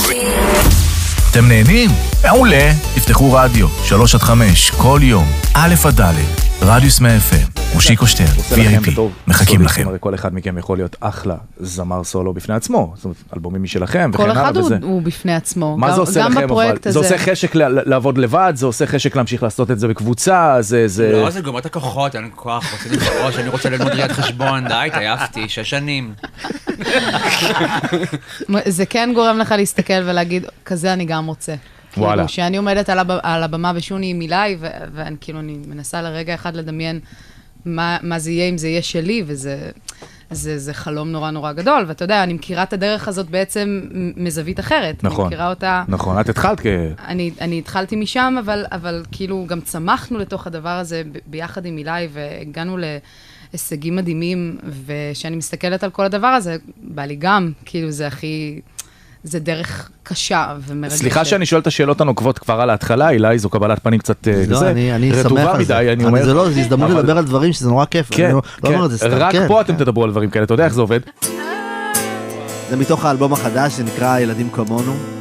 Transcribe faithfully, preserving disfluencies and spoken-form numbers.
אתם נהנים? מעולה. תפתחו רדיו, שלוש עד חמש, כל יום, א' עד ד', רדיוס מאה אף אם, מושיקו שטרן, וי איי פי, מחכים לכם. כל אחד מכם יכול להיות אחלה זמר סולו בפני עצמו, זאת אומרת, אלבומים משלכם וכן הלאה. כל אחד הוא בפני עצמו, מה זה עושה לכם? זה עושה חשק לעבוד לבד, זה עושה חשק להמשיך לעשות את זה בקבוצה, זה... לא, זה גומר את הכוחות, אין כוח, רוצה לבראש, אני רוצה ללמוד ראיית חשבון, די, תעייפתי, שש שנים. זה כן גורם לך להסתכל ולהגיד, כזה אני גם רוצה. וואלה. שאני עומדת על הבמה ושוני עם מילי, ואני כאילו, אני מנסה לרגע אחד לדמיין מה זה יהיה אם זה יהיה שלי, וזה זה חלום נורא נורא גדול, ואתה יודע, אני מכירה את הדרך הזאת בעצם מזווית אחרת. נכון. אני מכירה אותה... נכון, את התחלת כ... אני, אני התחלתי משם, אבל, אבל כאילו גם צמחנו לתוך הדבר הזה ביחד עם מילי, והגענו להישגים מדהימים, ושאני מסתכלת על כל הדבר הזה, בא לי גם, כאילו זה הכי... זה דרך קשה ומרגשת. סליחה שאני שואל את השאלות הנוקבות כבר על ההתחלה, אילי, זו קבלת פנים קצת רטובה מדי, אני אומר. זה לא, זה הזדמנות לדבר על דברים שזה נורא כיף. כן, רק פה אתם תדברו על דברים כאלה, אתה יודע איך זה עובד? זה מתוך האלבום החדש שנקרא ילדים כמונו.